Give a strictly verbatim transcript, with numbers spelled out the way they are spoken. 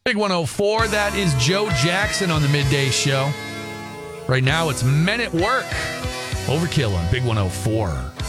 Big one oh four, that is Joe Jackson on the midday show. Right now, it's Men at Work. Overkill on Big one oh four.